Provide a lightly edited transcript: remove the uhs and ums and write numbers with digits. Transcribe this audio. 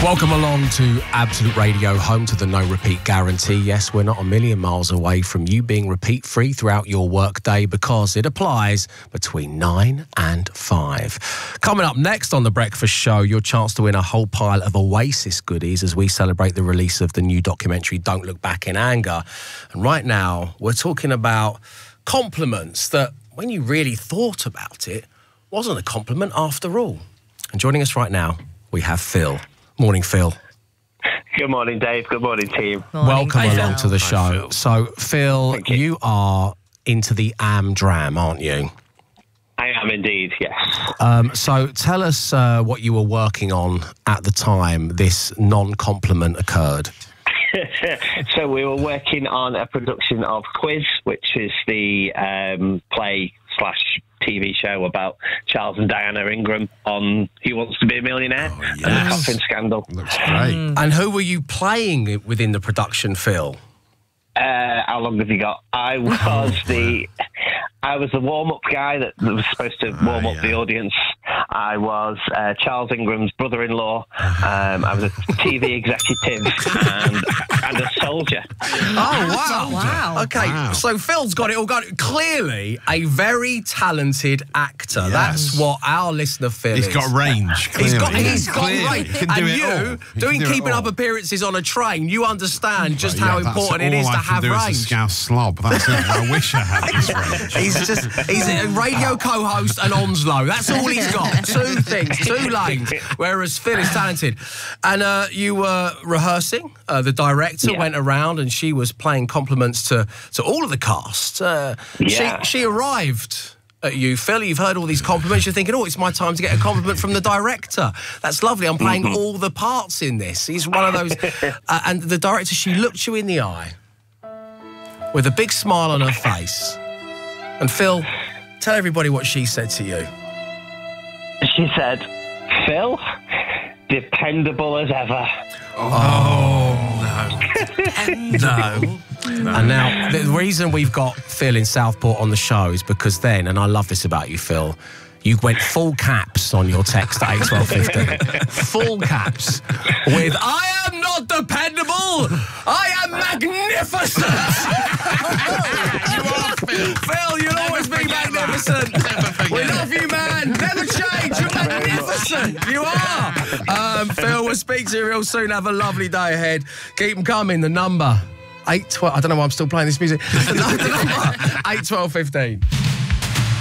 Welcome along to Absolute Radio, home to the no repeat guarantee. Yes, we're not a million miles away from you being repeat free throughout your workday because it applies between 9 and 5. Coming up next on The Breakfast Show, your chance to win a whole pile of Oasis goodies as we celebrate the release of the new documentary Don't Look Back in Anger. And right now, we're talking about compliments that, when you really thought about it, wasn't a compliment after all. And joining us right now, we have Phil. Morning, Phil. Good morning, Dave. Good morning, team. Welcome along to the show. So, Phil, you are into the am-dram, aren't you? I am indeed, yes. So tell us what you were working on at the time this non-compliment occurred. So we were working on a production of Quiz, which is the play/TV show about Charles and Diana Ingram on Who Wants to Be a Millionaire and the coffin scandal. Looks great. And who were you playing within the production, Phil? How long have you got? I was the warm-up guy that was supposed to warm up the audience. I was Charles Ingram's brother-in-law. I was a TV executive and a soldier. Oh, wow. Okay, so Phil's got it all. Clearly a very talented actor. Yes. That's what our listener Phil is. He's got range, clearly. He's got range. He can do it all. Doing keeping up appearances on a train, you understand just how important it is to have range. All I can do is a scouse slob. That's it. I wish I had this range. He's a radio co-host and Onslow. That's all he's got. Two things, two lanes. Whereas Phil is talented. And you were rehearsing. The director went around and she was playing compliments to all of the cast. She arrived at you, Phil. You've heard all these compliments. You're thinking, oh, it's my time to get a compliment from the director. That's lovely. I'm playing all the parts in this. He's one of those. And the director, she looked you in the eye with a big smile on her face. And Phil, tell everybody what she said to you. She said, Phil, dependable as ever. Oh, no. And now, the reason we've got Phil in Southport on the show is because then, and I love this about you, Phil, you went full caps on your text at 8:12:15. Full caps with, I am not dependable, I am magnificent. You are, Phil. Phil, you'll always be magnificent. We love you, man. Never change. You're magnificent. You are. Phil, we'll speak to you real soon. Have a lovely day ahead. Keep them coming. The number 812. I don't know why I'm still playing this music. The number 81215.